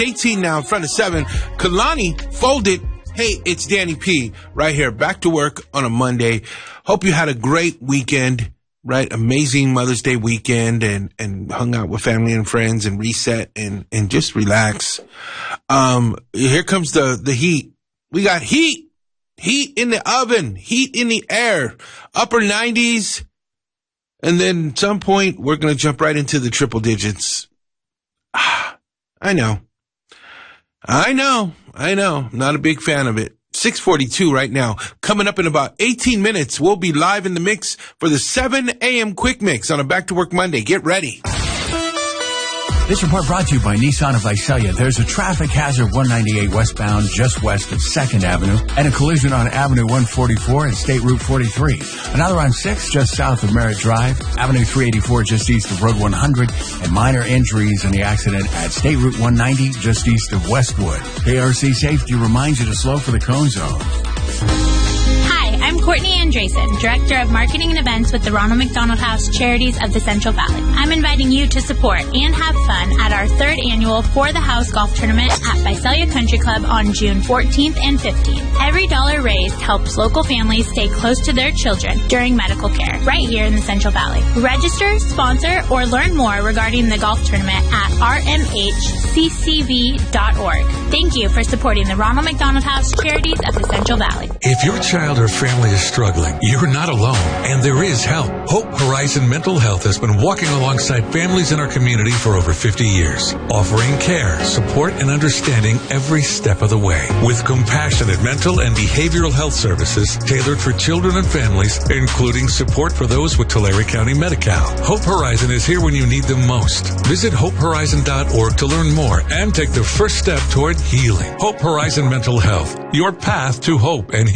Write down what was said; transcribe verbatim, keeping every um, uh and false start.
eighteen now in front of seven. Kalani folded. Hey, it's Danny P right here, back to work on a Monday. Hope you had a great weekend, right? Amazing Mother's Day weekend and, and hung out with family and friends and reset and, and just relax. Um, here comes the, the heat. We got heat, heat in the oven, heat in the air, upper nineties. And then at some point, we're going to jump right into the triple digits. Ah, I know. I know. I know. I'm not a big fan of it. six forty-two right now. Coming up in about eighteen minutes, we'll be live in the mix for the seven a.m. Quick Mix on a Back to Work Monday. Get ready. This report brought to you by Nissan of Visalia. There's a traffic hazard one ninety-eight westbound just west of second Avenue and a collision on Avenue one forty-four and State Route forty-three. Another on six just south of Merritt Drive, Avenue three eighty-four just east of Road one hundred, and minor injuries in the accident at State Route one ninety just east of Westwood. K R C Safety reminds you to slow for the cone zone. I'm Courtney Andresen, Director of Marketing and Events with the Ronald McDonald House Charities of the Central Valley. I'm inviting you to support and have fun at our third annual For the House Golf Tournament at Visalia Country Club on June fourteenth and fifteenth. Every dollar raised helps local families stay close to their children during medical care, right here in the Central Valley. Register, sponsor, or learn more regarding the golf tournament at r m h c c v dot org. Thank you for supporting the Ronald McDonald House Charities of the Central Valley. If your child or family is struggling, you're not alone, and there is help. Hope Horizon Mental Health has been walking alongside families in our community for over fifty years, offering care, support, and understanding every step of the way. With compassionate mental and behavioral health services tailored for children and families, including support for those with Tulare County Medi-Cal. Hope Horizon is here when you need them most. Visit hope horizon dot org to learn more and take the first step toward healing. Hope Horizon Mental Health, your path to hope and